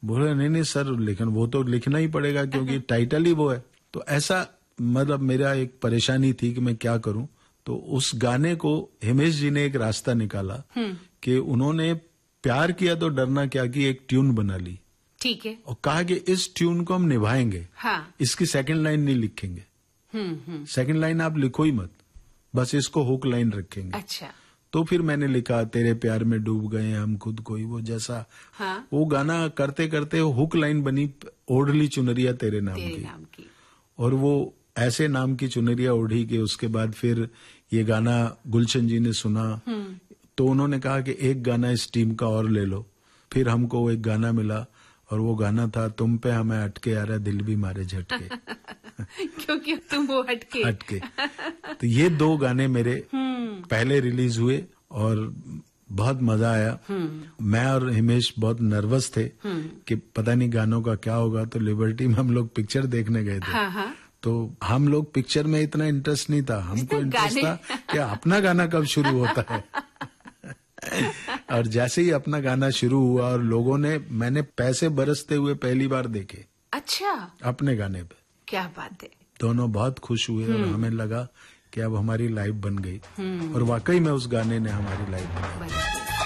बोले नहीं सर, लेकिन वो तो लिखना ही पड़ेगा क्योंकि टाइटल ही वो है। तो ऐसा मतलब मेरा एक परेशानी थी कि मैं क्या करूं। तो उस गाने को हिमेश जी ने एक रास्ता निकाला कि उन्होंने प्यार किया तो डरना क्या की एक ट्यून बना ली। ठीक है। और कहा कि इस ट्यून को हम निभाएंगे। हाँ। इसकी सेकंड लाइन नहीं लिखेंगे। सेकंड लाइन आप लिखो ही मत, बस इसको हुक लाइन रखेंगे। अच्छा। तो फिर मैंने लिखा तेरे प्यार में डूब गए हम खुद कोई वो जैसा। हाँ। वो गाना करते करते हुक लाइन बनी ओढ़ली चुनरिया तेरे नाम की। और वो ऐसे नाम की चुनरिया ओढ़ी कि उसके बाद फिर ये गाना गुलशन जी ने सुना। तो उन्होंने कहा कि एक गाना इस टीम का और ले लो। फिर हमको एक गाना मिला और वो गाना था तुम पे हमें अटके आ रहा दिल भी मारे झटके। क्योंकि तुम वो हटके। तो ये 2 गाने मेरे पहले रिलीज हुए और बहुत मजा आया। मैं और हिमेश बहुत नर्वस थे कि पता नहीं गानों का क्या होगा। तो लिबर्टी में हम लोग पिक्चर देखने गए थे। हाँ। तो हम लोग पिक्चर में इतना इंटरेस्ट नहीं था, हमको इंटरेस्ट था कि अपना गाना कब शुरू होता है। और जैसे ही अपना गाना शुरू हुआ और लोगों ने, मैंने पैसे बरसते हुए पहली बार देखे। अच्छा। अपने गाने पे। क्या बात है। दोनों बहुत खुश हुए और हमें लगा कि अब हमारी लाइफ बन गई। और वाकई में उस गाने ने हमारी लाइफ बनाई।